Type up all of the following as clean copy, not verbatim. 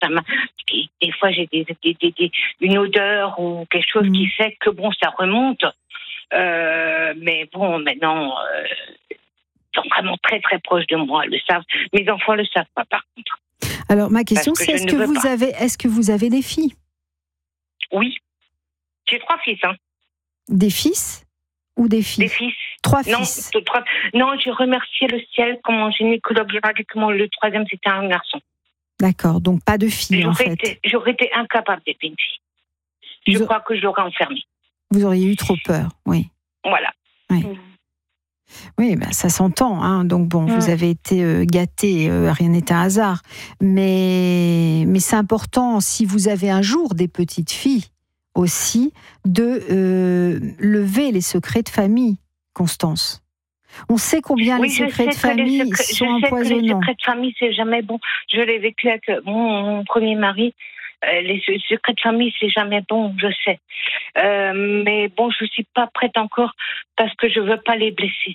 Des fois, j'ai une odeur ou quelque chose qui fait que bon, ça remonte. Mais bon, maintenant, ils sont vraiment très très proches de moi. Ils le savent. Mes enfants le savent pas, par contre. Alors ma question, c'est est-ce que vous avez des filles? Oui, j'ai 3 fils. Hein. Des fils ou des filles? Des fils. 3 fils. Non, j'ai remercié le ciel quand mon gynécologue a dit que le 3e c'était un garçon. D'accord, donc pas de filles en fait. J'aurais été incapable d'être une fille. Je crois que je l'aurais enfermée. Vous auriez eu trop peur, oui. Voilà. Oui. Oui, ben ça s'entend. Hein. Donc bon, vous avez été gâtés, rien n'est un hasard. Mais c'est important, si vous avez un jour des petites filles aussi, de lever les secrets de famille, Constance. On sait combien les secrets de famille sont empoisonnants. Les secrets de famille, c'est jamais bon. Je l'ai vécu avec mon premier mari. Les secrets de famille, c'est jamais bon, je sais. Mais bon, je suis pas prête encore parce que je veux pas les blesser.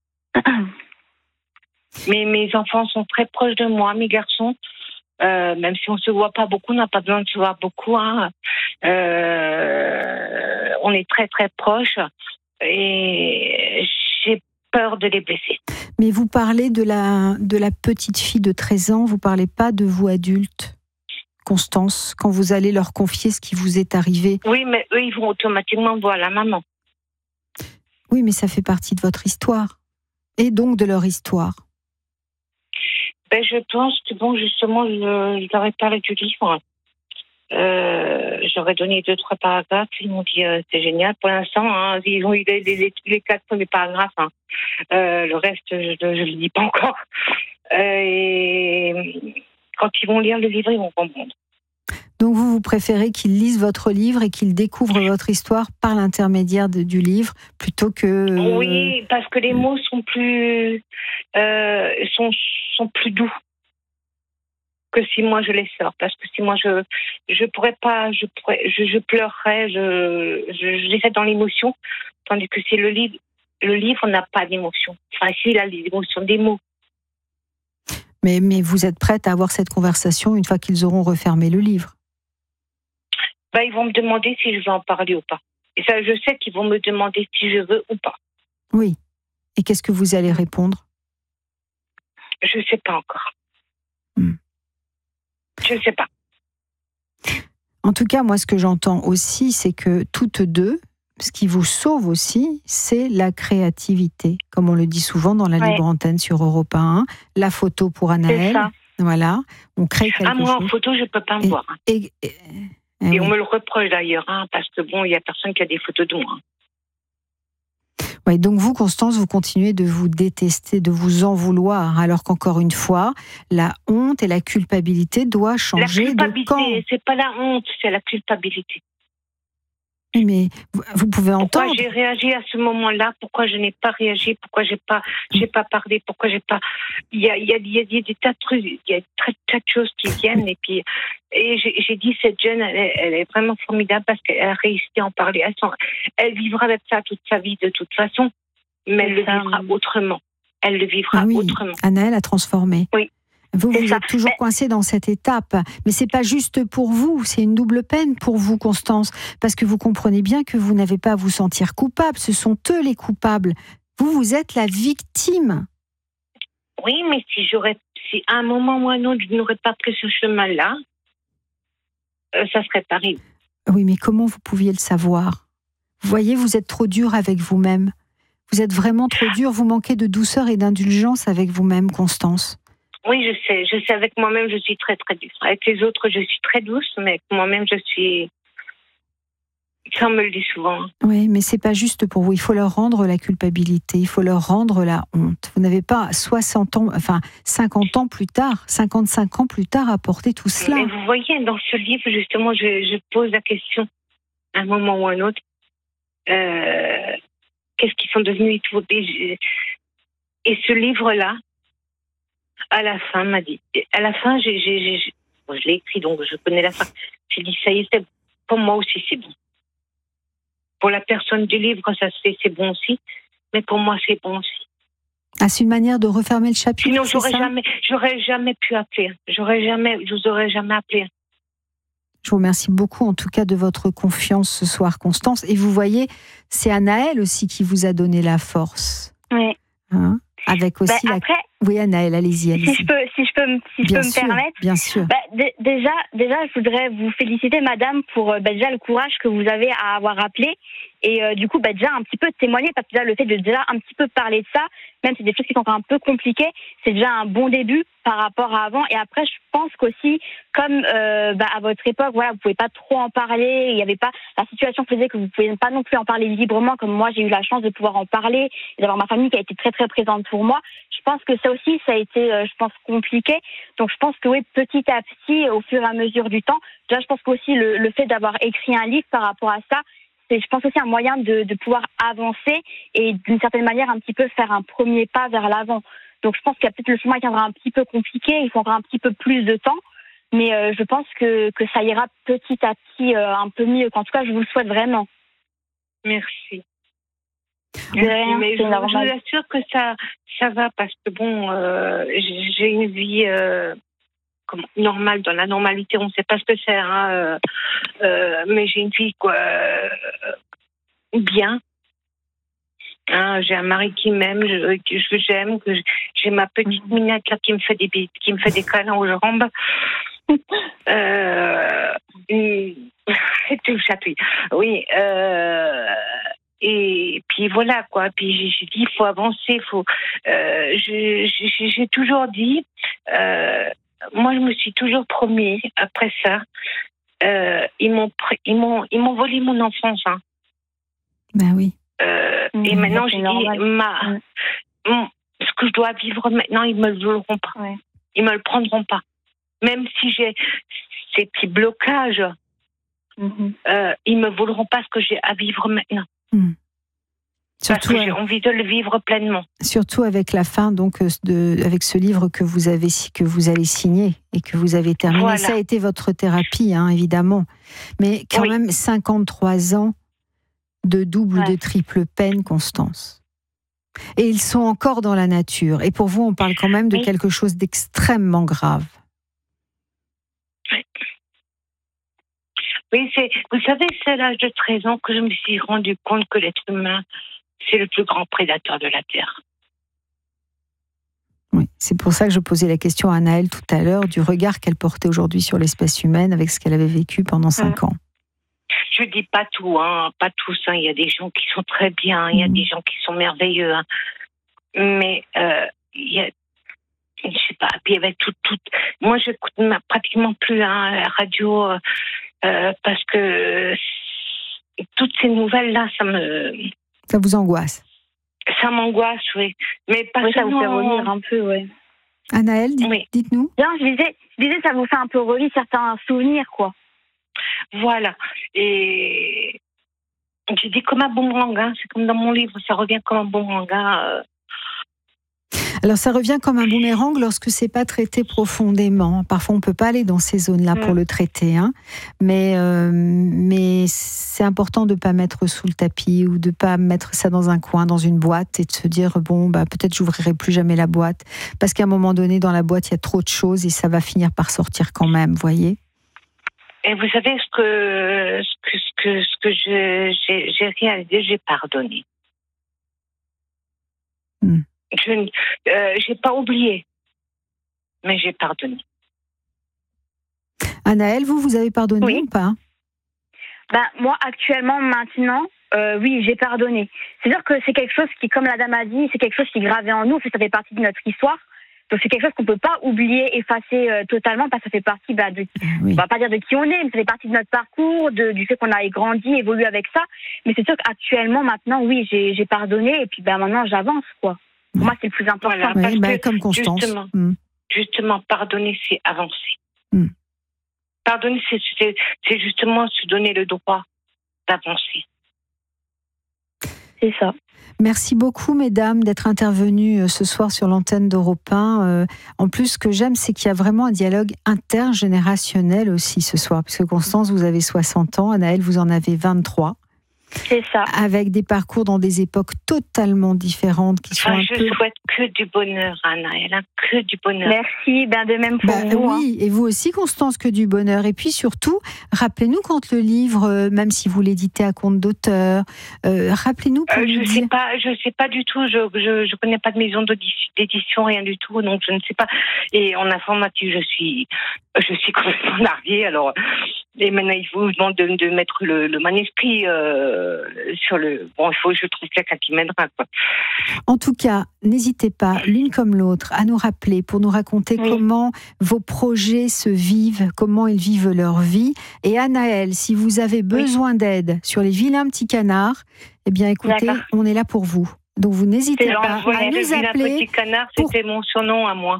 Mais mes enfants sont très proches de moi, mes garçons. Même si on se voit pas beaucoup, on n'a pas besoin de se voir beaucoup. Hein. On est très très proches et j'ai peur de les blesser. Mais vous parlez de la petite fille de 13 ans, vous parlez pas de vous adulte, Constance, quand vous allez leur confier ce qui vous est arrivé. Oui, mais eux, ils vont automatiquement voir la maman. Oui, mais ça fait partie de votre histoire. Et donc de leur histoire. Ben, je pense que, bon, justement, je leur ai parlé du livre. J'aurais donné 2-3 paragraphes. Ils m'ont dit c'est génial pour l'instant. Hein. Ils ont eu les 4 premiers paragraphes. Hein. Le reste, je ne le dis pas encore. Et quand ils vont lire le livre, ils vont comprendre. Donc vous préférez qu'ils lisent votre livre et qu'ils découvrent votre histoire par l'intermédiaire du livre plutôt que... Oui, parce que les mots sont plus sont plus doux que si moi je les sors. Parce que si moi je pourrais pas, je pleurerais, je laisserais dans l'émotion, tandis que si le livre n'a pas d'émotion. Enfin, s'il a l'émotion des mots. Mais vous êtes prête à avoir cette conversation une fois qu'ils auront refermé le livre? Ben, ils vont me demander si je veux en parler ou pas. Et ça, je sais qu'ils vont me demander si je veux ou pas. Oui. Et qu'est-ce que vous allez répondre? Je ne sais pas encore. Je ne sais pas. En tout cas, moi, ce que j'entends aussi, c'est que toutes deux, ce qui vous sauve aussi, c'est la créativité. Comme on le dit souvent dans la libre antenne sur Europe 1, la photo pour Anaëlle. C'est ça. Voilà, on crée quelque chose. Moi, en photo, je ne peux pas me voir. Et on me le reproche d'ailleurs, hein, parce que bon, il n'y a personne qui a des photos de moi. Oui, donc vous, Constance, vous continuez de vous détester, de vous en vouloir, alors qu'encore une fois, la honte et la culpabilité doivent changer de camp. La culpabilité, c'est pas la honte, c'est la culpabilité. Oui, mais vous pouvez entendre. Pourquoi j'ai réagi à ce moment-là? Pourquoi je n'ai pas réagi? Pourquoi j'ai pas parlé? Pourquoi j'ai pas? Il y a des tas de trucs, il y a très tas de choses qui viennent et j'ai dit cette jeune, elle est vraiment formidable parce qu'elle a réussi à en parler. Elle vivra avec ça toute sa vie de toute façon, mais elle le vivra autrement. Elle le vivra autrement. Anaëlle a transformé. Oui. Vous êtes toujours coincée dans cette étape. Mais c'est pas juste pour vous, c'est une double peine pour vous, Constance. Parce que vous comprenez bien que vous n'avez pas à vous sentir coupable. Ce sont eux les coupables. Vous êtes la victime. Oui, mais si à un moment ou à un autre, je n'aurais pas pris ce chemin-là, ça serait pareil. Oui, mais comment vous pouviez le savoir? Vous voyez, vous êtes trop dur avec vous-même. Vous êtes vraiment trop dur. Vous manquez de douceur et d'indulgence avec vous-même, Constance. Oui, je sais, avec moi-même, je suis très, très douce. Avec les autres, je suis très douce, mais avec moi-même, je suis... Ça, on me le dit souvent. Oui, mais c'est pas juste pour vous. Il faut leur rendre la culpabilité, il faut leur rendre la honte. Vous n'avez pas 50 ans plus tard, 55 ans plus tard à porter tout cela. Mais vous voyez, dans ce livre, justement, je pose la question, à un moment ou à un autre, qu'est-ce qu'ils sont devenus et tout. Et ce livre-là, à la fin, m'a dit. À la fin, je l'ai écrit, donc je connais la fin. J'ai dit, ça y est, pour moi aussi, c'est bon. Pour la personne du livre, ça c'est bon aussi, mais pour moi, c'est bon aussi. Ah, c'est une manière de refermer le chapitre. Sinon, j'aurais jamais pu appeler. Je vous aurais jamais appelé. Je vous remercie beaucoup, en tout cas, de votre confiance ce soir, Constance. Et vous voyez, c'est Anaëlle aussi qui vous a donné la force. Oui. Hein, avec aussi après, Oui, Anaëlle, allez-y. Si je peux me permettre. Bien sûr. Déjà, je voudrais vous féliciter, madame, pour déjà le courage que vous avez à avoir appelé. Et du coup, déjà un petit peu témoigner, parce que déjà, le fait de déjà un petit peu parler de ça, même si c'est des choses qui sont encore un peu compliquées, c'est déjà un bon début par rapport à avant. Et après, je pense qu'aussi, comme à votre époque, voilà, vous pouvez pas trop en parler, il y avait pas, la situation faisait que vous pouvez pas non plus en parler librement, comme moi, j'ai eu la chance de pouvoir en parler, et d'avoir ma famille qui a été très très présente pour moi. Je pense que ça aussi, ça a été, compliqué. Donc, je pense que oui, petit à petit, au fur et à mesure du temps, déjà, je pense qu'aussi le fait d'avoir écrit un livre par rapport à ça, c'est, je pense aussi, un moyen de pouvoir avancer et d'une certaine manière un petit peu faire un premier pas vers l'avant. Donc, je pense qu'il y a peut-être le chemin qui sera un petit peu compliqué, il faut encore un petit peu plus de temps, mais je pense que ça ira petit à petit un peu mieux. En tout cas, je vous le souhaite vraiment. Merci. Rien, mais je vous assure que ça va, parce que bon, j'ai une vie normale, dans la normalité, on ne sait pas ce que c'est, hein, mais j'ai une vie bien. Hein, j'ai un mari qui m'aime, que j'aime, j'ai ma petite minette là qui me fait des câlins aux jambes. C'est tout chatouille. Oui. Et puis voilà quoi. Puis j'ai dit il faut avancer, j'ai toujours dit. Moi je me suis toujours promis après ça. Ils m'ont volé mon enfance. Hein. Ben oui. Et maintenant je dis ce que je dois vivre maintenant, ils me le voleront pas. Ouais. Ils me le prendront pas. Même si j'ai ces petits blocages, ils me voleront pas ce que j'ai à vivre maintenant. Surtout, parce que j'ai envie de le vivre pleinement. Surtout avec la fin, donc, avec ce livre que vous allez signer et que vous avez terminé. Voilà. Ça a été votre thérapie, hein, évidemment. Mais quand même, 53 ans de double ou de triple peine, Constance. Et ils sont encore dans la nature. Et pour vous, on parle quand même de quelque chose d'extrêmement grave. Oui, vous savez, c'est à l'âge de 13 ans que je me suis rendu compte que l'être humain, c'est le plus grand prédateur de la Terre. Oui, c'est pour ça que je posais la question à Anaëlle tout à l'heure, du regard qu'elle portait aujourd'hui sur l'espèce humaine avec ce qu'elle avait vécu pendant 5 ans. Je dis pas tout, hein, pas tous. Hein. Il y a des gens qui sont très bien, il y a des gens qui sont merveilleux. Hein. Mais il y a, je sais pas. Puis avec tout. Moi, j'écoute pratiquement plus la radio parce que toutes ces nouvelles-là, ça vous angoisse. Ça m'angoisse, oui. Mais pas ça vous fait relire un peu, oui. Anaëlle, dites-nous. Non, je disais, ça vous fait un peu relire certains souvenirs, quoi. Voilà. Et je dis comme un boomerang, hein. C'est comme dans mon livre, ça revient comme un boomerang. Hein. Alors ça revient comme un boomerang lorsque c'est pas traité profondément. Parfois on peut pas aller dans ces zones-là pour le traiter, hein. Mais c'est important de pas mettre sous le tapis ou de pas mettre ça dans un coin, dans une boîte et de se dire peut-être j'ouvrirai plus jamais la boîte parce qu'à un moment donné dans la boîte il y a trop de choses et ça va finir par sortir quand même, voyez. Et vous savez ce que j'ai réalisé, j'ai pardonné. J'ai pas oublié, mais j'ai pardonné. Anaëlle, vous avez pardonné ou pas? Moi, actuellement, maintenant, oui, j'ai pardonné. C'est-à-dire que c'est quelque chose qui, comme la dame a dit, c'est quelque chose qui est gravé en nous, ça fait partie de notre histoire. Donc c'est quelque chose qu'on peut pas oublier, effacer totalement, parce que ça fait partie on va pas dire de qui on est, mais ça fait partie de notre parcours, du fait qu'on a grandi, évolué avec ça. Mais c'est sûr qu'actuellement, maintenant, oui, j'ai pardonné et puis maintenant j'avance, quoi. Pour moi, c'est le plus important. Voilà, comme Constance. Justement, pardonner, c'est avancer. Pardonner, c'est justement se donner le droit d'avancer. C'est ça. Merci beaucoup, mesdames, d'être intervenues ce soir sur l'antenne d'Europe 1. En plus, ce que j'aime, c'est qu'il y a vraiment un dialogue intergénérationnel aussi ce soir, puisque Constance, vous avez 60 ans, Anaëlle, vous en avez 23. C'est ça. Avec des parcours dans des époques totalement différentes qui sont je souhaite que du bonheur, Anaëlle, hein, que du bonheur. Merci, de même pour vous. Oui, et vous aussi, Constance, que du bonheur. Et puis surtout, rappelez-nous quand le livre, même si vous l'éditez à compte d'auteur, rappelez-nous pour nous dire... Je sais pas du tout, je connais pas de maison d'édition, rien du tout, donc je ne sais pas. Et en informatique, je suis complètement larguée, alors... Et maintenant, il vous demande de mettre le manuscrit sur le... Bon, il faut que je trouve quelqu'un qui m'aidera, quoi. En tout cas, n'hésitez pas, l'une comme l'autre, à nous rappeler pour nous raconter comment vos projets se vivent, comment ils vivent leur vie. Et Anaëlle, si vous avez besoin d'aide sur les vilains petits canards, eh bien, écoutez, on est là pour vous. Donc, vous n'hésitez pas à nous appeler. Le petit canard, c'était mon surnom à moi.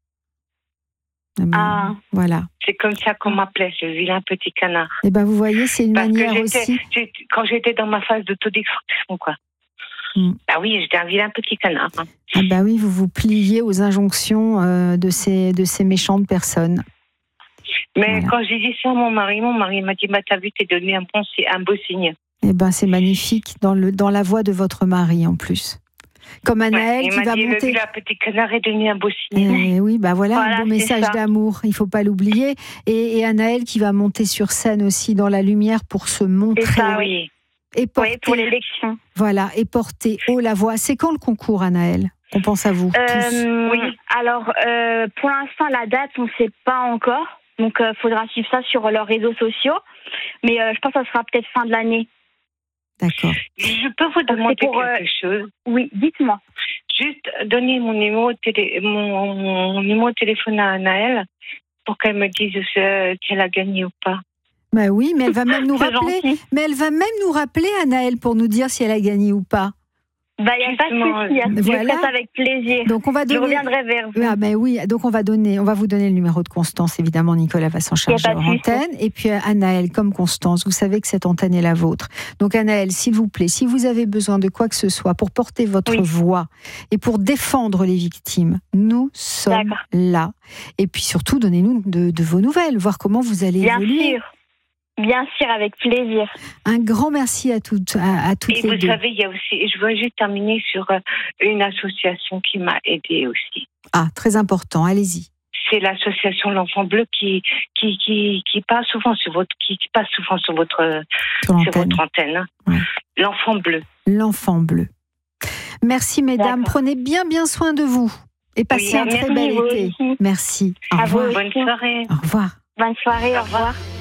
Voilà. C'est comme ça qu'on m'appelait, le vilain petit canard. Et ben vous voyez, c'est une manière aussi. Quand j'étais dans ma phase d'autodestruction, quoi. Ah oui, j'étais un vilain petit canard. Hein. Ah bah oui, vous vous pliez aux injonctions de ces méchantes personnes. Mais quand j'ai dit ça à mon mari m'a dit t'as vu, t'es donné un beau signe. Eh ben c'est magnifique dans la voix de votre mari en plus. Comme Anaëlle qui va monter. Le petit canard est devenu un beau signe. Oui, voilà un beau message d'amour, il ne faut pas l'oublier. Et Anaëlle qui va monter sur scène aussi dans la lumière pour se montrer. C'est ça, oui. Et porter, pour l'élection. Voilà, et porter haut la voix. C'est quand le concours, Anaëlle? On pense à vous tous. Oui. Alors, pour l'instant, la date, on ne sait pas encore. Donc, il faudra suivre ça sur leurs réseaux sociaux. Mais je pense que ça sera peut-être fin de l'année. D'accord. Je peux vous demander quelque chose? Oui, dites-moi. Juste donner mon numéro de téléphone à Anaëlle pour qu'elle me dise si elle a gagné ou pas. Bah oui, mais elle va même nous rappeler. Gentil. Mais elle va même nous rappeler, Anaëlle, pour nous dire si elle a gagné ou pas. Il n'y a pas de souci, je ferai ça avec plaisir. Donc on va donner... Je reviendrai vers vous. Ah ben oui, donc on va vous donner le numéro de Constance, évidemment, Nicolas va s'en charger hors antenne. Et puis Anaëlle, comme Constance, vous savez que cette antenne est la vôtre. Donc Anaëlle, s'il vous plaît, si vous avez besoin de quoi que ce soit pour porter votre voix et pour défendre les victimes, nous sommes là. Et puis surtout, donnez-nous de vos nouvelles, voir comment vous allez évoluer. Bien sûr, avec plaisir. Un grand merci à toutes les deux. Et vous savez, il y a aussi, je veux juste terminer sur une association qui m'a aidée aussi. Ah, très important, allez-y. C'est l'association L'Enfant Bleu qui passe souvent sur votre antenne. Hein. Ouais. L'Enfant Bleu. L'Enfant Bleu. Merci mesdames, prenez bien soin de vous et passez un très bel été. Merci. Au revoir. Bonne soirée. Au revoir. Bonne soirée, au revoir.